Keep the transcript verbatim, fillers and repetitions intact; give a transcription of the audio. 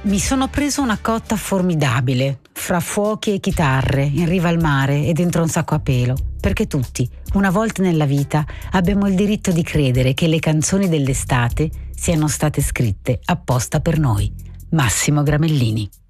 Mi sono preso una cotta formidabile, fra fuochi e chitarre, in riva al mare e dentro un sacco a pelo, perché tutti, una volta nella vita, abbiamo il diritto di credere che le canzoni dell'estate siano state scritte apposta per noi. Massimo Gramellini.